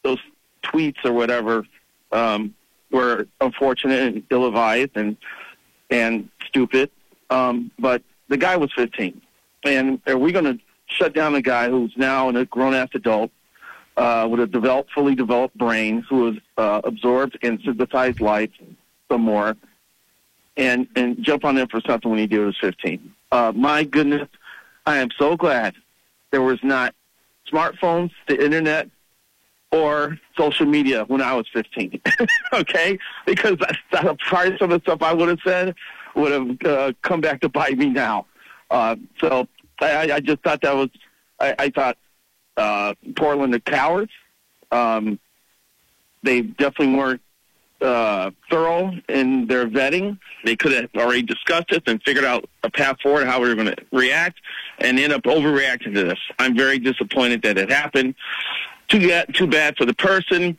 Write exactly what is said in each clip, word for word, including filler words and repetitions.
those tweets or whatever um, were unfortunate and ill-advised and and stupid. Um, but the guy was fifteen, and are we going to shut down a guy who's now a grown-ass adult uh, with a developed, fully developed brain, who has uh, absorbed and synthesized life some more, and and jump on him for something when he did was fifteen? Uh, my goodness, I am so glad there was not smartphones, the internet, or social media when I was fifteen. Okay? Because that's, that's probably some of the stuff I would have said would have uh, come back to bite me now. Uh, so I, I just thought that was, I, I thought uh, Portland are cowards. Um, they definitely weren't uh, thorough in their vetting. They could have already discussed this and figured out a path forward, how we were going to react, and end up overreacting to this. I'm very disappointed that it happened. Too bad, too bad for the person,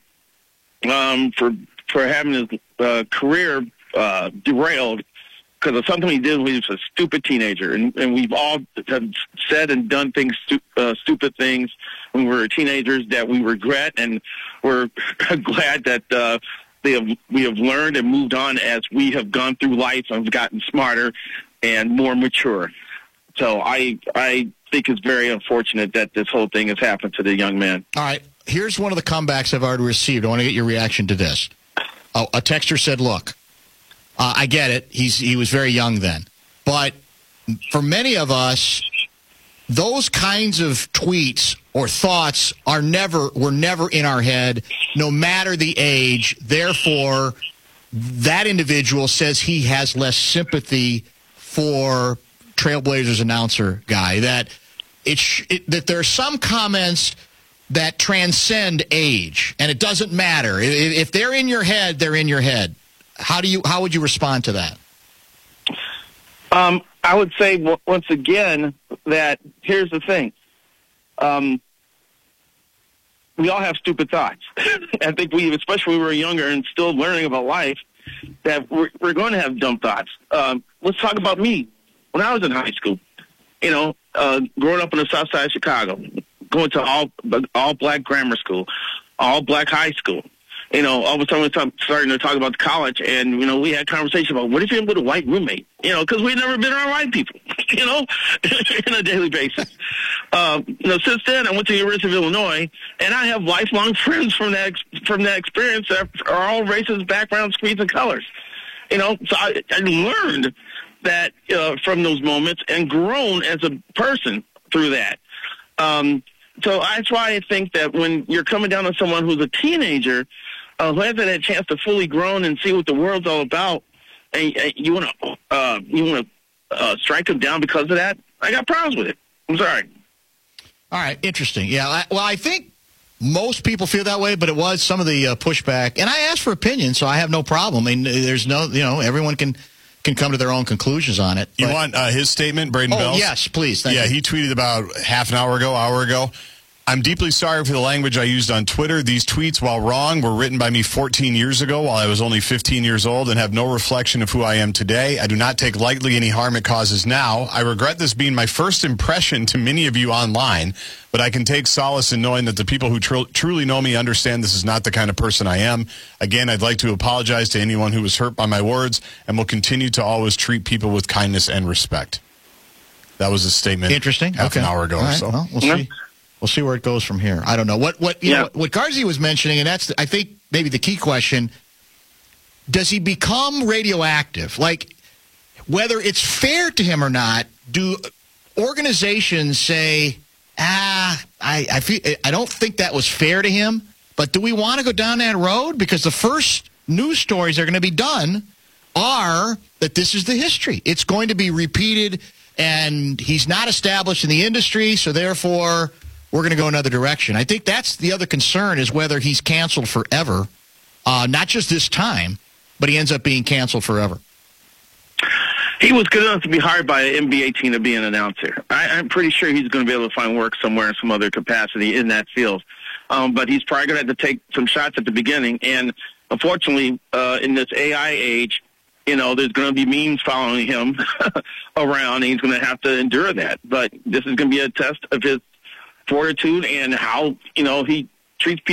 um, for for having his uh, career uh, derailed because of something he did when he was a stupid teenager. And, and we've all have said and done things, stu- uh, stupid things when we were teenagers that we regret, and we're glad that uh, they have, we have learned and moved on as we have gone through life and gotten smarter and more mature. So I I think it's very unfortunate that this whole thing has happened to the young man. All right. Here's one of the comebacks I've already received. I want to get your reaction to this. Oh, a texter said, look, uh, I get it. He's He was very young then. But for many of us, those kinds of tweets or thoughts are never were never in our head, no matter the age. Therefore, that individual says he has less sympathy for Trailblazers announcer guy, that it, sh- it that there are some comments that transcend age, and it doesn't matter if, if they're in your head. They're in your head. How do you? How would you respond to that? Um, I would say w- once again that here's the thing. Um, we all have stupid thoughts. I think we, especially when we were younger and still learning about life, that we're, we're going to have dumb thoughts. Um, let's talk about me. When I was in high school, you know, uh, growing up on the south side of Chicago, going to all all black grammar school, all black high school, you know, all of a sudden we're starting to talk about college, and, you know, we had conversation about what if you're with a white roommate, you know, because we'd never been around white people, you know, on a daily basis. Uh, you know, since then, I went to the University of Illinois, and I have lifelong friends from that from that experience that are all races, backgrounds, creeds, and colors. You know, so I, I learned that uh, from those moments and grown as a person through that. Um, so that's why I think that when you're coming down on someone who's a teenager, uh, who hasn't had a chance to fully grown and see what the world's all about, and, and you want to uh, you want to uh, strike them down because of that, I got problems with it. I'm sorry. All right, interesting. Yeah, I, well, I think most people feel that way, but it was some of the uh, pushback. And I asked for opinion, so I have no problem. I mean, there's no, you know, everyone can can come to their own conclusions on it. You but, want uh, his statement, Braden oh, Bells? yes, please. Thank yeah, you. he tweeted about half an hour ago, hour ago. I'm deeply sorry for the language I used on Twitter. These tweets, while wrong, were written by me fourteen years ago while I was only fifteen years old and have no reflection of who I am today. I do not take lightly any harm it causes now. I regret this being my first impression to many of you online, but I can take solace in knowing that the people who tr- truly know me understand this is not the kind of person I am. Again, I'd like to apologize to anyone who was hurt by my words and will continue to always treat people with kindness and respect. That was a statement. Interesting. Half okay. an hour ago All or right. so. Well, we'll Yeah. see. We'll see where it goes from here. I don't know. What what you Yeah. know, what Garzi was mentioning, and that's, I think, maybe the key question, does he become radioactive? Like, whether it's fair to him or not, do organizations say, ah, I, I, feel, I don't think that was fair to him, but do we want to go down that road? Because the first news stories that are going to be done are that this is the history. It's going to be repeated, and he's not established in the industry, so therefore we're going to go another direction. I think that's the other concern, is whether he's canceled forever, uh, not just this time, but he ends up being canceled forever. He was good enough to be hired by an N B A team to be an announcer. I, I'm pretty sure he's going to be able to find work somewhere in some other capacity in that field. Um, but he's probably going to have to take some shots at the beginning. And unfortunately, uh, in this A I age, you know, there's going to be memes following him around, and he's going to have to endure that. But this is going to be a test of his fortitude and how, you know, he treats people.